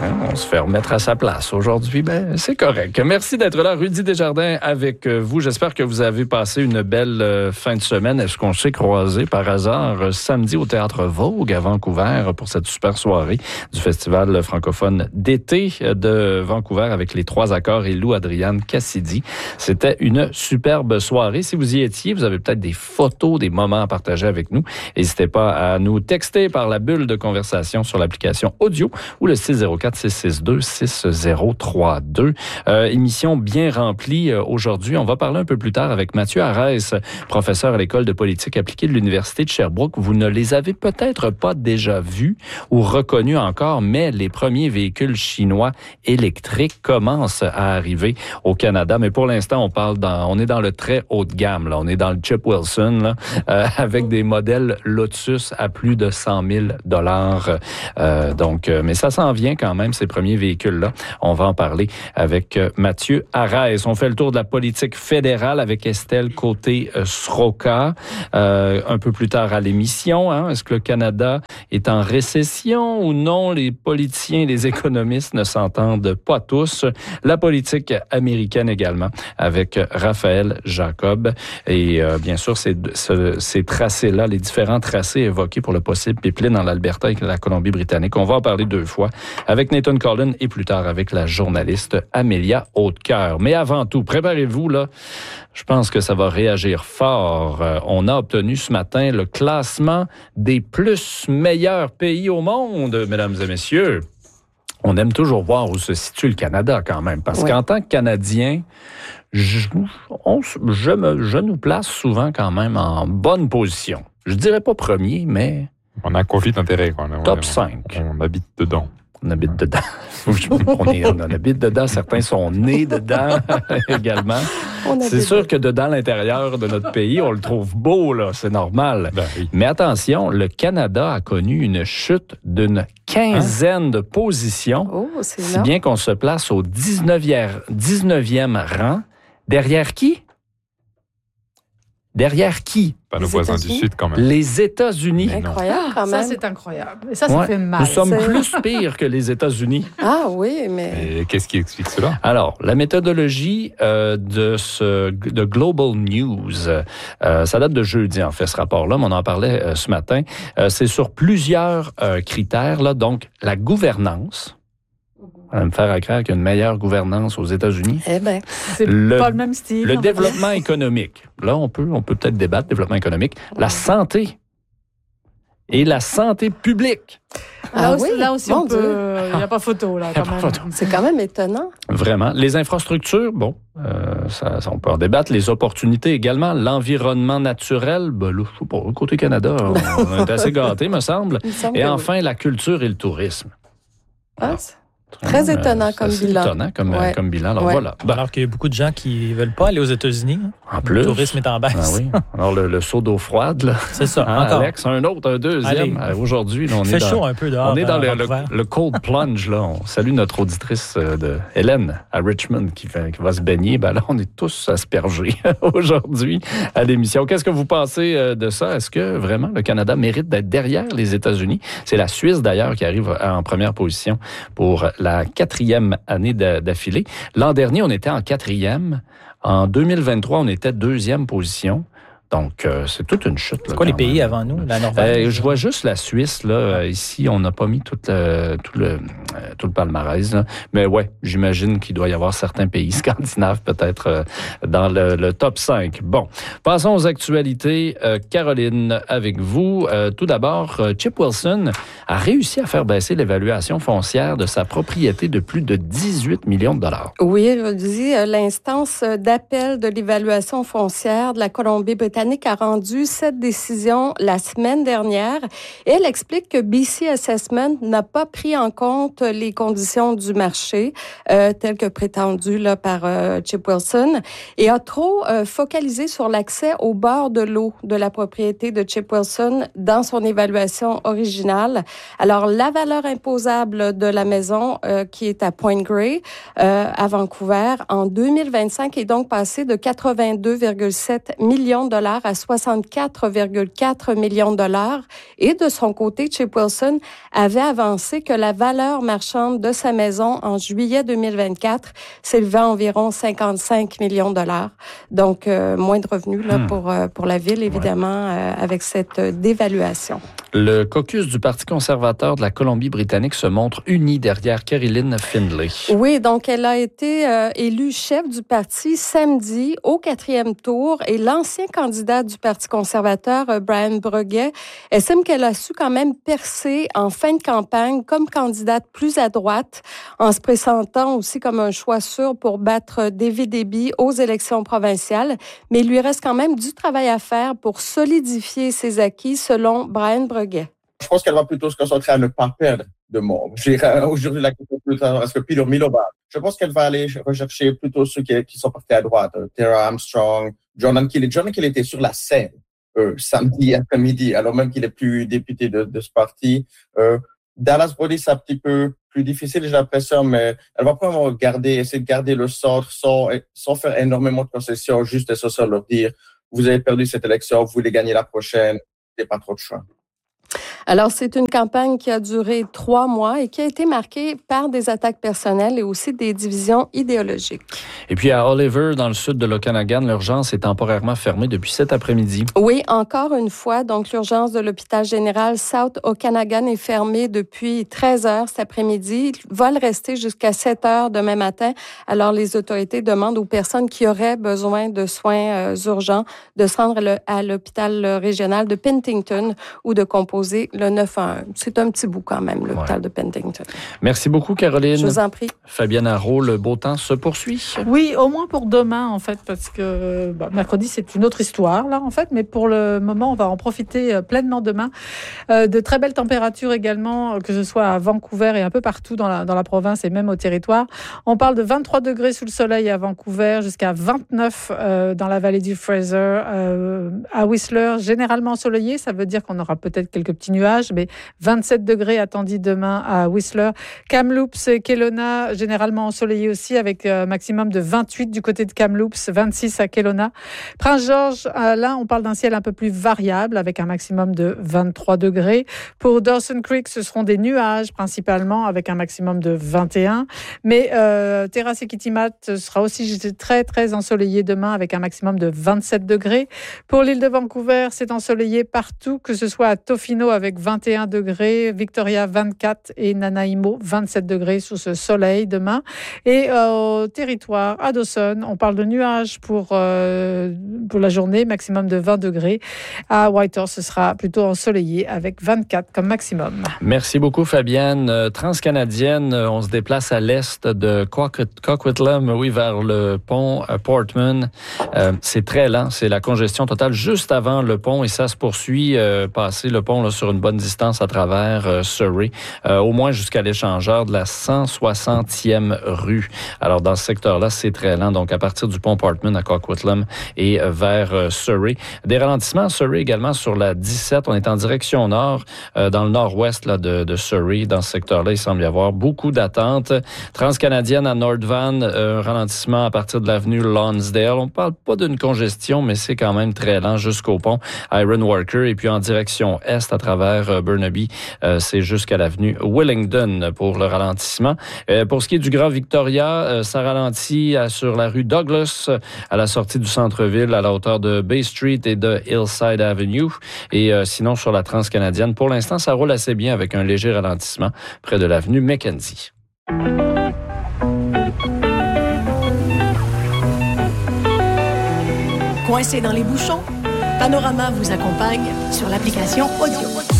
On se fait remettre à sa place. Aujourd'hui, c'est correct. Merci d'être là. Rudy Desjardins avec vous. J'espère que vous avez passé une belle fin de semaine. Est-ce qu'on s'est croisé par hasard samedi au Théâtre Vogue à Vancouver pour cette super soirée du Festival francophone d'été de Vancouver avec les 3 accords et Lou-Adrienne Cassidy. C'était une superbe soirée. Si vous y étiez, vous avez peut-être des photos, des moments à partager avec nous. N'hésitez pas à nous texter par la bulle de conversation sur l'application audio ou le 604-662-6032. Émission bien remplie aujourd'hui. On va parler un peu plus tard avec Mathieu Arès, professeur à l'École de politique appliquée de l'Université de Sherbrooke. Vous ne les avez peut-être pas déjà vus ou reconnus encore, mais les premiers véhicules chinois électriques commencent à arriver au Canada. Mais pour l'instant, on est dans le très haut de gamme. Là. On est dans le Chip Wilson là, avec des modèles Lotus à plus de 100 000 $. Mais ça s'en vient quand même, ces premiers véhicules-là. On va en parler avec Mathieu Arès. On fait le tour de la politique fédérale avec Estelle Côté-Sroka. Un peu plus tard à l'émission, est-ce que le Canada est en récession ou non? Les politiciens et les économistes ne s'entendent pas tous. La politique américaine également avec Raphaël Jacob. Et bien sûr, ces tracés-là, les différents tracés évoqués pour le possible pipeline dans l'Alberta et la Colombie-Britannique. On va en parler 2 fois avec Nathan Collin et plus tard avec la journaliste Amélia Hautecoeur. Mais avant tout, préparez-vous, là. Je pense que ça va réagir fort. On a obtenu ce matin le classement des plus meilleurs pays au monde, mesdames et messieurs. On aime toujours voir où se situe le Canada quand même, parce qu'en tant que Canadien, je nous place souvent quand même en bonne position. Je dirais pas premier, mais... On a un conflit d'intérêts. Top 5. On habite dedans. On habite dedans. on habite dedans. Certains sont nés dedans également. C'est sûr que dedans l'intérieur de notre pays, on le trouve beau, là. C'est normal. Oui. Mais attention, le Canada a connu une chute d'une quinzaine de positions. Si bien qu'on se place au 19e rang. Derrière qui? Pas nos voisins du Sud, quand même. Les États-Unis. Incroyable, quand même. Ça, c'est incroyable. Et ça fait mal. Nous sommes plus pires que les États-Unis. Ah oui, mais... Et qu'est-ce qui explique cela? Alors, la méthodologie de Global News, ça date de jeudi, en fait, ce rapport-là, mais on en parlait ce matin. C'est sur plusieurs critères, là, donc la gouvernance. On va me faire croire qu'il y a une meilleure gouvernance aux États-Unis. Eh bien, c'est pas le même style. Le développement économique. Là, on peut peut-être débattre développement économique. La santé et la santé publique. Là aussi, on peut. Il n'y a pas photo, là, quand même. C'est quand même étonnant. Vraiment. Les infrastructures, ça, on peut en débattre. Les opportunités également. L'environnement naturel, là, je sais pas, côté Canada, on est assez gâtés, me semble. Et enfin, la culture et le tourisme. Très étonnant comme bilan. Étonnant comme bilan. Alors voilà. Alors qu'il y a beaucoup de gens qui ne veulent pas aller aux États-Unis. En plus. Le tourisme est en baisse. Oui. Alors le seau d'eau froide, là. C'est ça, encore. Alex, un deuxième. Aujourd'hui, là, Il fait chaud un peu dehors. On est dans le cold plunge, là. On salue notre auditrice Hélène à Richmond qui va se baigner. Là, on est tous aspergés aujourd'hui à l'émission. Qu'est-ce que vous pensez de ça? Est-ce que vraiment le Canada mérite d'être derrière les États-Unis? C'est la Suisse, d'ailleurs, qui arrive en première position pour la 4e année d'affilée. L'an dernier, on était en 4e. En 2023, on était 2e position. Donc, c'est toute une chute. C'est quoi les pays avant nous, la Norvège? Je vois juste la Suisse. Là. Ici, on n'a pas mis tout le palmarès. Là. Mais ouais, j'imagine qu'il doit y avoir certains pays scandinaves peut-être dans le top 5. Bon, passons aux actualités. Caroline, avec vous. Tout d'abord, Chip Wilson a réussi à faire baisser l'évaluation foncière de sa propriété de plus de 18 millions de dollars. Oui, je dis, l'instance d'appel de l'évaluation foncière de la Colombie-Britannique a rendu cette décision la semaine dernière. Et elle explique que BC Assessment n'a pas pris en compte les conditions du marché, telles que prétendues là, par Chip Wilson, et a trop focalisé sur l'accès au bord de l'eau de la propriété de Chip Wilson dans son évaluation originale. Alors, la valeur imposable de la maison, qui est à Point Grey, à Vancouver, en 2025, est donc passée de 82,7 millions de dollars dollars à 64,4 millions de dollars. Et de son côté, Chip Wilson avait avancé que la valeur marchande de sa maison en juillet 2024 s'élevait à environ 55 millions de dollars. Donc, moins de revenus là, pour la ville, évidemment, avec cette dévaluation. Le caucus du Parti conservateur de la Colombie-Britannique se montre uni derrière Caroline Findlay. Oui, donc elle a été élue chef du parti samedi au 4e tour et l'ancien candidat du Parti conservateur, Brian Bruguet, estime qu'elle a su quand même percer en fin de campagne comme candidate plus à droite en se présentant aussi comme un choix sûr pour battre David Eby aux élections provinciales. Mais il lui reste quand même du travail à faire pour solidifier ses acquis selon Brian Bruguet. Je pense qu'elle va plutôt se concentrer à ne pas perdre de membres. Aujourd'hui, la question plus tard, est-ce que Peter Miloband? Je pense qu'elle va aller rechercher plutôt ceux qui sont partis à droite. Tara Armstrong, Jordan Kelly. Jordan Kelly était sur la scène samedi après-midi, alors même qu'il est plus député de ce parti. Dallas Brody, c'est un petit peu plus difficile, j'ai l'impression, mais elle va probablement essayer de garder le centre sans faire énormément de concessions, juste et sans leur dire, vous avez perdu cette élection, vous voulez gagner la prochaine, il n'y a pas trop de choix. Alors, c'est une campagne qui a duré 3 mois et qui a été marquée par des attaques personnelles et aussi des divisions idéologiques. Et puis à Oliver, dans le sud de l'Okanagan, l'urgence est temporairement fermée depuis cet après-midi. Oui, encore une fois. Donc, l'urgence de l'hôpital général South Okanagan est fermée depuis 13 heures cet après-midi. Il va le rester jusqu'à 7 heures demain matin. Alors, les autorités demandent aux personnes qui auraient besoin de soins urgents de se rendre à l'hôpital régional de Penticton ou de composer le 911. C'est un petit bout quand même, l'hôpital de Penticton. Merci beaucoup, Caroline. Je vous en prie. Fabienne Arrault, le beau temps se poursuit. Oui, au moins pour demain, en fait, parce que mercredi, c'est une autre histoire, là, en fait. Mais pour le moment, on va en profiter pleinement demain. De très belles températures également, que ce soit à Vancouver et un peu partout dans la province et même au territoire. On parle de 23 degrés sous le soleil à Vancouver, jusqu'à 29 dans la vallée du Fraser. À Whistler, généralement ensoleillé, ça veut dire qu'on aura peut-être quelques petits nuages, mais 27 degrés attendus demain à Whistler. Kamloops et Kelowna, généralement ensoleillé aussi, avec maximum de 28 du côté de Kamloops, 26 à Kelowna. Prince George, là, on parle d'un ciel un peu plus variable, avec un maximum de 23 degrés. Pour Dawson Creek, ce seront des nuages, principalement, avec un maximum de 21. Mais Terrace et Kitimat sera aussi très, très ensoleillé demain, avec un maximum de 27 degrés. Pour l'île de Vancouver, c'est ensoleillé partout, que ce soit à Tofino avec 21 degrés, Victoria 24 et Nanaimo 27 degrés sous ce soleil demain. Et au territoire, à Dawson, on parle de nuages pour la journée, maximum de 20 degrés. À Whitehorse, ce sera plutôt ensoleillé avec 24 comme maximum. Merci beaucoup, Fabienne. Transcanadienne, on se déplace à l'est de Coquitlam, vers le pont Portman. C'est très lent, c'est la congestion totale juste avant le pont et ça se poursuit passer le pont là, sur une bonne distance à travers Surrey, au moins jusqu'à l'échangeur de la 160e rue. Alors, dans ce secteur-là, c'est très lent. Donc, à partir du pont Portman à Coquitlam et vers Surrey. Des ralentissements à Surrey également sur la 17. On est en direction nord, dans le nord-ouest là, de Surrey. Dans ce secteur-là, il semble y avoir beaucoup d'attentes. Transcanadienne à Nordvan, ralentissement à partir de l'avenue Lonsdale. On ne parle pas d'une congestion, mais c'est quand même très lent jusqu'au pont Iron Worker. Et puis, en direction est à travers Burnaby, c'est jusqu'à l'avenue Willingdon pour le ralentissement. Pour ce qui est du Grand Victoria, ça ralentit sur la rue Douglas à la sortie du centre-ville à la hauteur de Bay Street et de Hillside Avenue. Et sinon, sur la Transcanadienne, pour l'instant, ça roule assez bien avec un léger ralentissement près de l'avenue Mackenzie. Coincé dans les bouchons, Panorama vous accompagne sur l'application Audio.